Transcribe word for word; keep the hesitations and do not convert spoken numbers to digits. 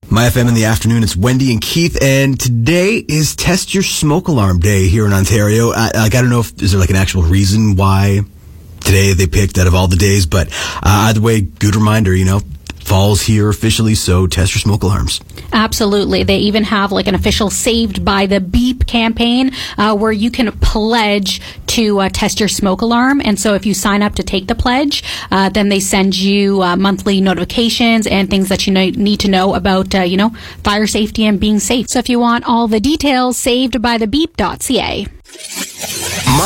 My F M in the afternoon, it's Wendy and Keith, and today is Test Your Smoke Alarm Day here in Ontario. I, like, I don't know if is there like an actual reason why today they picked out of all the days, but uh, either way, good reminder, you know, fall's here officially, so test your smoke alarms. Absolutely. They even have like an official Saved by the Beep campaign uh, where you can pledge to uh, test your smoke alarm. And so if you sign up to take the pledge, uh, then they send you uh, monthly notifications and things that you know, need to know about, uh, you know, fire safety and being safe. So if you want all the details, saved by the beep dot c a.